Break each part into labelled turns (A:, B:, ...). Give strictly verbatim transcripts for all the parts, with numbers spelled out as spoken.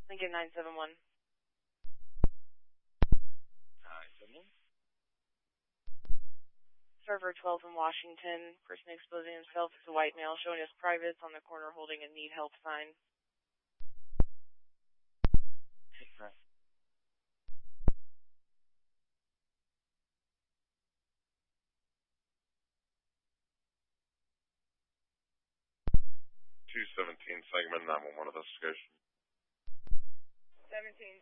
A: Lincoln nine seven one.
B: nine seven one.
A: Server twelve in Washington. Person exposing himself as a white male, showing his privates on the corner holding a need help sign.
B: Right.
C: two seventeen segment nine one one investigation.
A: seventeen.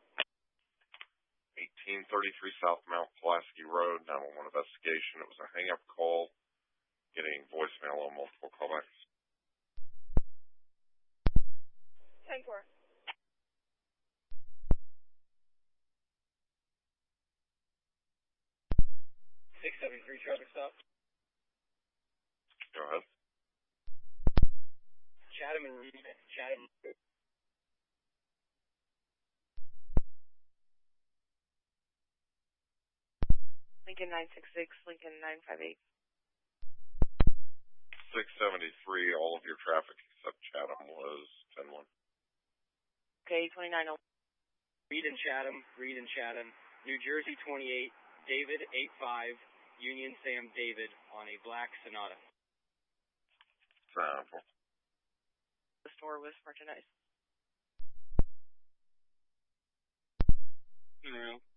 C: eighteen thirty-three South Mount Pulaski Road, nine one one investigation. It was a hang-up call, getting voicemail on multiple callbacks.
A: ten four.
B: six seven three traffic stop.
C: Go ahead.
B: Chatham and Chatham.
A: Lincoln nine six six, Lincoln nine five eight.
C: six seventy-three, all of your traffic except Chatham was ten one.
A: Okay, twenty-nine oh.
B: Reed and Chatham, Reed and Chatham. New Jersey twenty-eight, David eight five, Union Sam David on a black Sonata.
C: Sample.
A: The store with merchandise.
B: No.